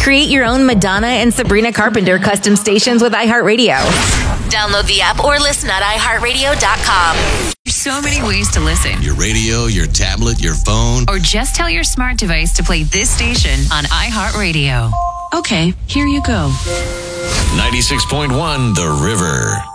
Create your own Madonna and Sabrina Carpenter custom stations with iHeartRadio. Download the app or listen at iHeartRadio.com. There's so many ways to listen. Your radio, your tablet, your phone. Or just tell your smart device to play this station on iHeartRadio. Okay, here you go. 96.1 The River.